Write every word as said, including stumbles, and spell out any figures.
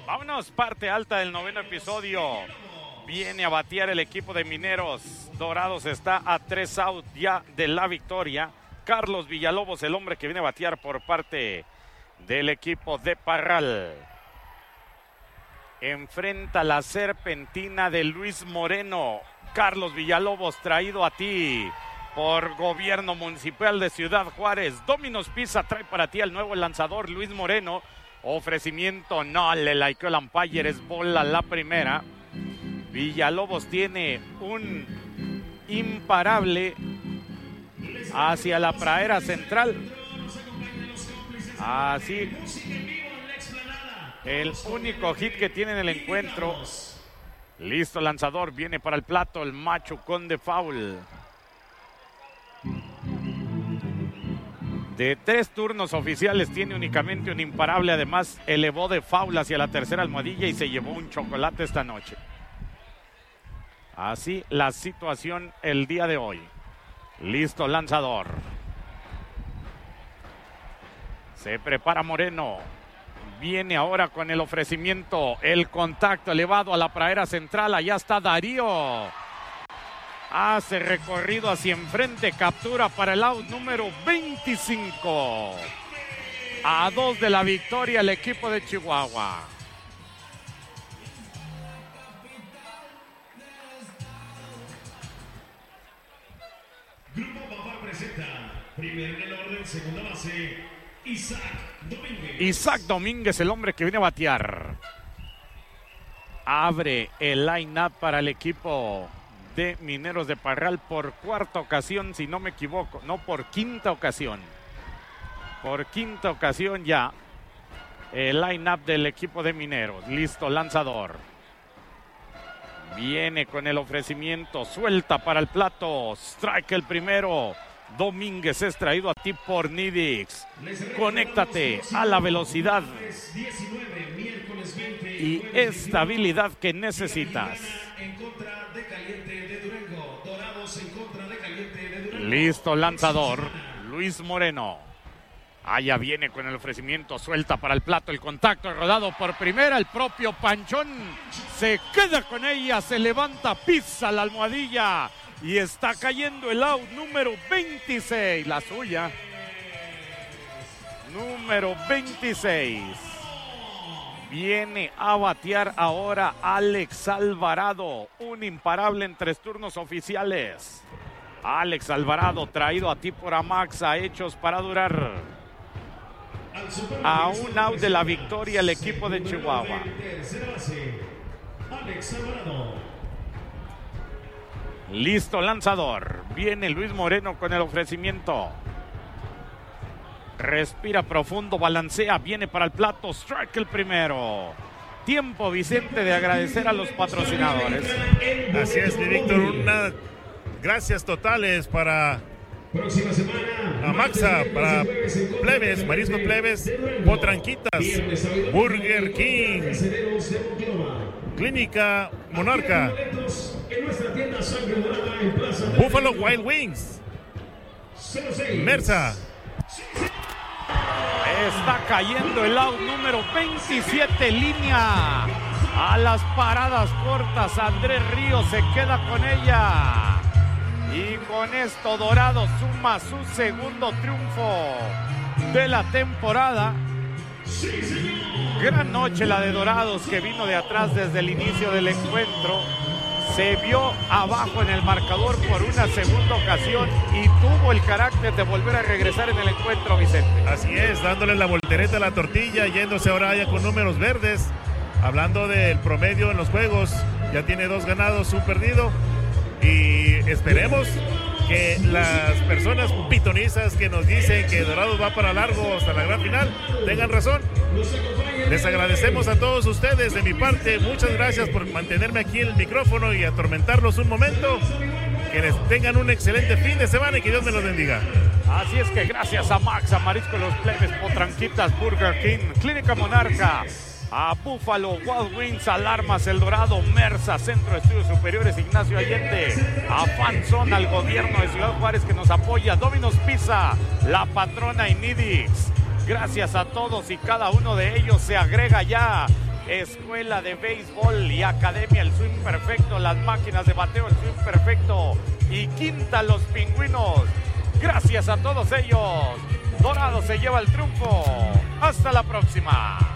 Vámonos, parte alta del noveno episodio. Viene a batear el equipo de Mineros. Dorados está a tres out ya de la victoria. Carlos Villalobos, el hombre que viene a batear por parte del equipo de Parral. Enfrenta la serpentina de Luis Moreno. Carlos Villalobos, traído a ti por Gobierno Municipal de Ciudad Juárez. Dominos Pizza trae para ti al nuevo lanzador Luis Moreno. Ofrecimiento no, le likeó el umpire, es bola la primera. Villalobos tiene un imparable hacia la pradera central. Así, el único hit que tiene en el encuentro. Listo, lanzador, viene para el plato el machucón de foul. De tres turnos oficiales tiene únicamente un imparable, además elevó de foul hacia la tercera almohadilla y se llevó un chocolate esta noche. Así la situación el día de hoy. Listo, lanzador. Se prepara Moreno. Viene ahora con el ofrecimiento, el contacto elevado a la pradera central. Allá está Darío. Hace recorrido hacia enfrente, captura para el out número veinticinco. A dos de la victoria el equipo de Chihuahua. Grupo Papá presenta, primero en el orden, segunda base, Isaac Domínguez. Isaac Domínguez, el hombre que viene a batear. Abre el line-up para el equipo de Mineros de Parral por cuarta ocasión, si no me equivoco, no, por quinta ocasión. Por quinta ocasión ya el line-up del equipo de Mineros. Listo, lanzador. Viene con el ofrecimiento, suelta para el plato, strike el primero. Domínguez es traído a ti por Nidix. Conéctate a la velocidad y estabilidad que necesitas. Listo, lanzador, Luis Moreno. Allá viene con el ofrecimiento, suelta para el plato, el contacto rodado por primera, el propio Panchón se queda con ella, se levanta, pisa la almohadilla y está cayendo el out número veintiséis, la suya. Número veintiséis. Viene a batear ahora Alex Alvarado, un imparable en tres turnos oficiales. Alex Alvarado, traído a ti por Amaxa, hechos para durar. A un out de la victoria el equipo de Chihuahua. Listo, lanzador. Viene Luis Moreno con el ofrecimiento. Respira profundo, balancea, viene para el plato, strike el primero. Tiempo, Vicente, de agradecer a los patrocinadores. Así es, mi Víctor, una gracias totales para Amaxa, para Plebes, Marisco Plebes, Potranquitas, Burger King, Clínica Monarca, Buffalo Wild Wings, Mersa. Está cayendo el out número veintisiete, línea a las paradas cortas. Andrés Ríos se queda con ella. Y con esto Dorados suma su segundo triunfo de la temporada. Gran noche la de Dorados, que vino de atrás desde el inicio del encuentro. Se vio abajo en el marcador por una segunda ocasión y tuvo el carácter de volver a regresar en el encuentro, Vicente. Así es, dándole la voltereta a la tortilla, yéndose ahora ya con números verdes. Hablando del promedio en los juegos, ya tiene dos ganados, un perdido. Y esperemos que las personas pitonizas que nos dicen que Dorados va para largo hasta la gran final tengan razón. Les agradecemos a todos ustedes de mi parte. Muchas gracias por mantenerme aquí en el micrófono y atormentarlos un momento. Que les tengan un excelente fin de semana y que Dios me los bendiga. Así es que gracias a Max, a Marisco Los Plebes, Potranquitas, Burger King, Clínica Monarca, a Buffalo Wild Wings, Alarmas El Dorado, Mersa, Centro de Estudios Superiores Ignacio Allende, a Fanzón, al gobierno de Ciudad Juárez que nos apoya, Dominos Pizza, La Patrona y Nidix. Gracias a todos y cada uno de ellos. Se agrega ya Escuela de Béisbol y Academia El Swing Perfecto, las máquinas de bateo El Swing Perfecto y Quinta Los Pingüinos. Gracias a todos ellos. Dorado se lleva el triunfo. Hasta la próxima.